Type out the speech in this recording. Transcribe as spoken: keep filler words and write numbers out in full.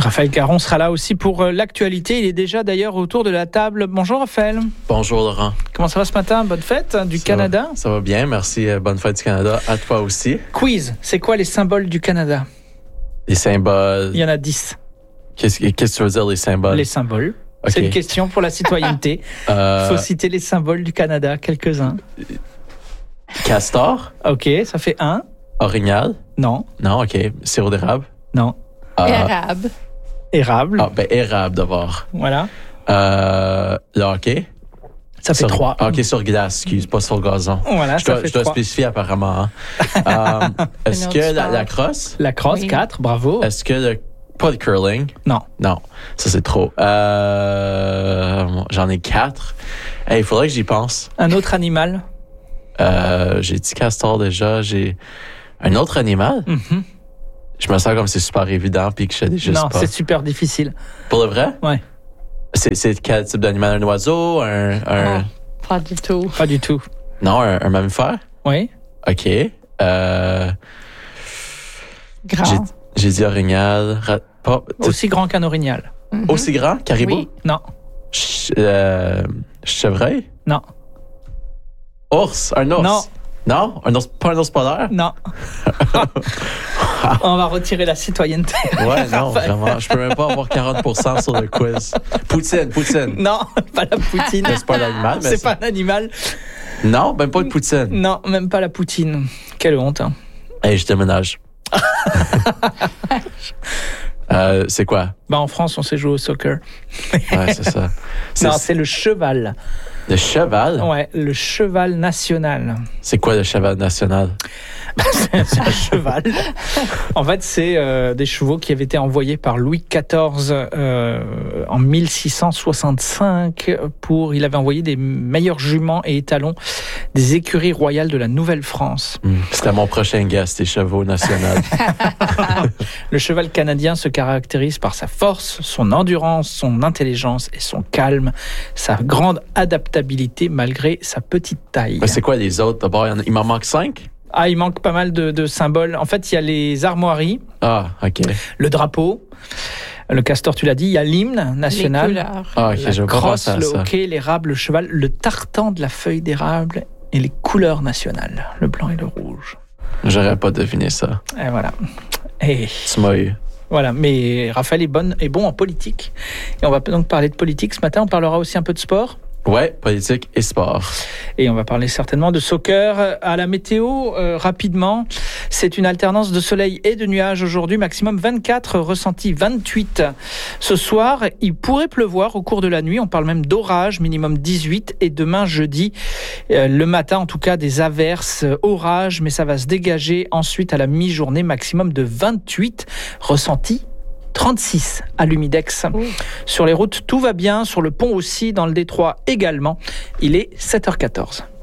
Raphaël Caron sera là aussi pour l'actualité. Il est déjà d'ailleurs autour de la table. Bonjour Raphaël. Bonjour Laurent. Comment ça va ce matin? Bonne fête du ça Canada. Va, ça va bien, merci. Bonne fête du Canada à toi aussi. Quiz, c'est quoi les symboles du Canada? Les symboles. Il y en a dix. Qu'est-ce, qu'est-ce que tu veux dire les symboles? Les symboles. Okay. C'est une question pour la citoyenneté. Il euh... faut citer les symboles du Canada, quelques-uns. Castor. Ok, ça fait un. Orignal. Non. Non, ok. Sirop d'érable. Non. Euh... Érable. Érable. Ah, ben érable d'abord. Voilà. Euh, le hockey. Ça fait sur, trois. Hockey sur glace, excuse, pas sur le gazon. Voilà, je ça dois, fait je dois trois. spécifier apparemment. Hein. euh, est-ce que la, la crosse? La crosse, oui. quatre, bravo. Est-ce que le... Pas le curling? Non. Non, ça c'est trop. Euh, j'en ai quatre. Il hey, faudrait que j'y pense. Un autre animal? Euh, j'ai dit castor déjà. J'ai un autre animal? Mm-hmm. Je me sens comme c'est super évident puis que je sais juste non, pas. Non, c'est super difficile. Pour le vrai? Oui. C'est, c'est quel type d'animal? Un oiseau? Un, un... Oh, pas du tout. Pas du tout. Non, un, un mammifère? Oui. OK. Euh... Grand. J'ai, j'ai dit orignal. Ra... Pas... Aussi grand qu'un orignal. Mm-hmm. Aussi grand? Caribou? Oui. Non. Ch- euh... Chevreuil? Non. Ours? Un ours? Non. Non? Un ours, pas un ours polaire? Non. On va retirer la citoyenneté. Ouais, non, vraiment. Je peux même pas avoir quarante pour cent sur le quiz. Poutine, poutine. Non, pas la poutine. C'est pas un animal, mais c'est, c'est pas un animal. Non, même pas de poutine. Non, même pas la poutine. Quelle honte. Hein. Hey, je déménage. euh, c'est quoi? Ben, en France, on sait jouer au soccer. Ouais, c'est ça. C'est, non, c'est le cheval. Le cheval? Ouais, le cheval national. C'est quoi le cheval national? C'est un cheval. En fait, c'est euh, des chevaux qui avaient été envoyés par Louis quatorze euh, en mille six cent soixante-cinq pour. Il avait envoyé des meilleurs juments et étalons des écuries royales de la Nouvelle-France. Mmh, c'était mon prochain guest, les chevaux nationaux. Le cheval canadien se caractérise par sa force, son endurance, son intelligence et son calme, sa grande adaptabilité malgré sa petite taille. Mais c'est quoi les autres? D'abord, il, y en a, il m'en manque cinq? Ah, il manque pas mal de, de symboles. En fait, il y a les armoiries. Ah, OK. Le drapeau. Le castor, tu l'as dit. Il y a l'hymne national. Les couleurs. Ah, OK, la je vais pas crosse, penser à le ça. hockey, l'érable, le cheval, le tartan de la feuille d'érable et les couleurs nationales. Le blanc et le rouge. J'aurais pas deviné ça. Et voilà. Et Tu m'as eu. voilà. Mais Raphaël est, bonne, est bon en politique. Et on va donc parler de politique ce matin. On parlera aussi un peu de sport. Ouais, politique et sport. Et on va parler certainement de soccer. À la météo, euh, rapidement, c'est une alternance de soleil et de nuages aujourd'hui, maximum vingt-quatre, ressenti vingt-huit. Ce soir, il pourrait pleuvoir au cours de la nuit, on parle même d'orage, minimum dix-huit, et demain jeudi, euh, le matin en tout cas, des averses, euh, orages, mais ça va se dégager ensuite à la mi-journée, maximum de vingt-huit, ressenti trente-six à l'Humidex. Oui. Sur les routes, tout va bien. Sur le pont aussi, dans le détroit également. Il est sept heures quatorze.